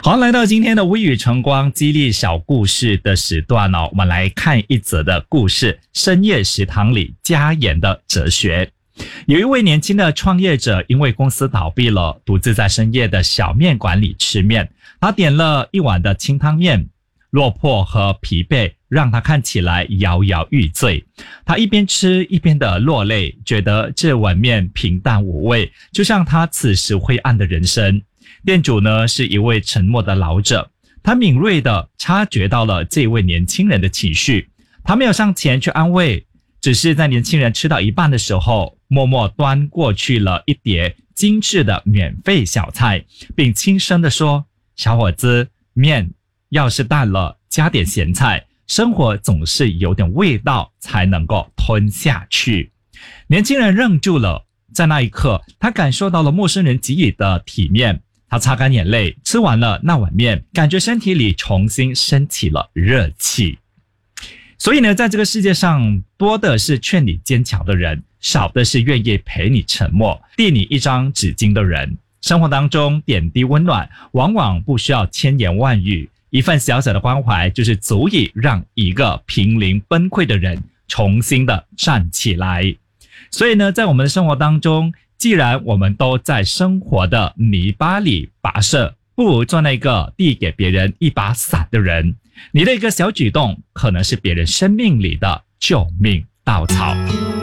好，来到今天的微雨晨光激励小故事的时段哦，我们来看一则的故事：深夜食堂里加盐的哲学。有一位年轻的创业者，因为公司倒闭了，独自在深夜的小面馆里吃面。他点了一碗的清汤面，落魄和疲惫让他看起来摇摇欲坠。他一边吃一边的落泪，觉得这碗面平淡无味，就像他此时灰暗的人生。店主呢是一位沉默的老者，他敏锐地察觉到了这位年轻人的情绪。他没有上前去安慰，只是在年轻人吃到一半的时候，默默端过去了一碟精致的免费小菜，并轻声地说：小伙子，面要是淡了，加点咸菜，生活总是有点味道才能够吞下去。年轻人愣住了，在那一刻，他感受到了陌生人给予的体面。他擦干眼泪，吃完了那碗面，感觉身体里重新升起了热气。所以呢，在这个世界上，多的是劝你坚强的人，少的是愿意陪你沉默，递你一张纸巾的人。生活当中点滴温暖，往往不需要千言万语，一份小小的关怀，就是足以让一个濒临崩溃的人重新的站起来。所以呢，在我们的生活当中，既然我们都在生活的泥巴里跋涉，不如做那个递给别人一把伞的人。你的一个小举动，可能是别人生命里的救命稻草。